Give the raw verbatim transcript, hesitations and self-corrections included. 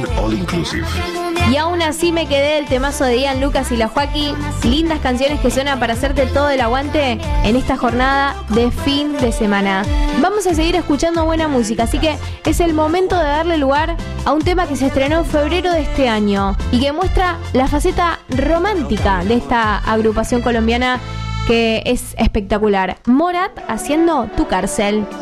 All Inclusive. Y aún así me quedé el temazo de Ian Lucas y la Joaquí. Lindas canciones que suenan para hacerte todo el aguante en esta jornada de fin de semana. Vamos a seguir escuchando buena música, así que es el momento de darle lugar a un tema que se estrenó en febrero de este año y que muestra la faceta romántica de esta agrupación colombiana que es espectacular. Morat haciendo Tu Cárcel.